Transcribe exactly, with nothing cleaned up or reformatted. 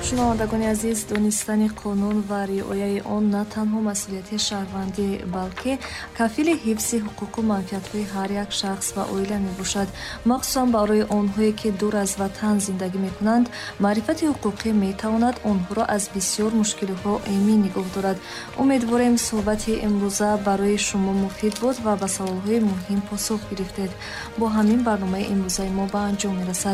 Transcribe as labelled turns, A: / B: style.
A: шунавандагони азиз, донистани қонун ва риояи он на танҳо масъулияти шаҳрвандӣ, балки кафили ҳифзи ҳуқуқу манфиатҳои ҳар як шахс ва оила мебошад. махсусан барои онҳое ки дур аз ватан зиндагӣ мекунанд, маърифати ҳуқуқӣ метавонад онҳоро аз бисёр мушкилиҳо эмин нигоҳ дорад. умедворем суҳбати имрӯза барои шумо муфид буд ва ба саволҳои муҳим посух гирифтед. бо ҳамин барномаи имрӯзаи мо ба анҷом мерасад.